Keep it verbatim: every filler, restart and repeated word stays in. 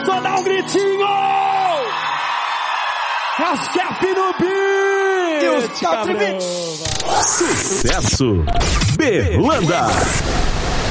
Acertou, dá um gritinho! Rascap no beat! Deus, Sucesso! Berlanda.